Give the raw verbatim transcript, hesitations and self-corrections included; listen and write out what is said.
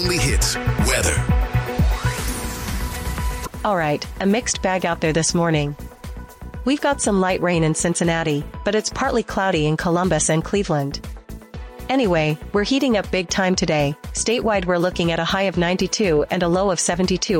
Weekly Hits weather. All right, a mixed bag out there this morning. We've got some light rain in Cincinnati, but it's partly cloudy in Columbus and Cleveland. Anyway, we're heating up big time today. Statewide, we're looking at a high of ninety-two and a low of seventy-two.